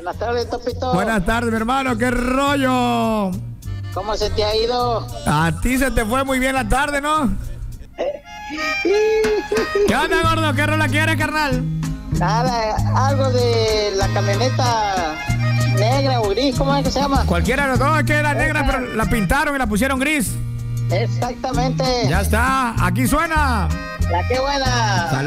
Buenas tardes, Topito. Buenas tardes, mi hermano, qué rollo. ¿Cómo se te ha ido? A ti se te fue muy bien la tarde, ¿no? ¿Qué onda, gordo? ¿Qué rola quieres, carnal? Nada, algo de la camioneta negra o gris, ¿cómo es que se llama? Cualquiera de los dos, es que era negra, pero la pintaron y la pusieron gris. Exactamente. Ya está, aquí suena. La que buena.